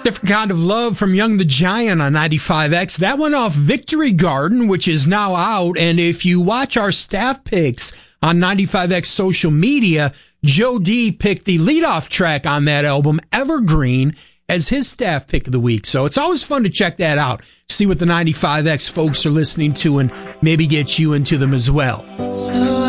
Different Kind of Love from Young the Giant on 95X. That went off Victory Garden, which is now out. And if you watch our staff picks on 95X social media, Joe D picked the leadoff track on that album, Evergreen, as his staff pick of the week. So it's always fun to check that out, see what the 95X folks are listening to, and maybe get you into them as well.